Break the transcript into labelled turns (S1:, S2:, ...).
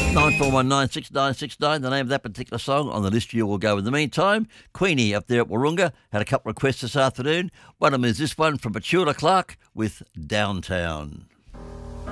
S1: 94196969, the name of that particular song on the list you will go. In the meantime, Queenie up there at Wahroonga had a couple of requests this afternoon. One of them is this one from Petula Clark with Downtown.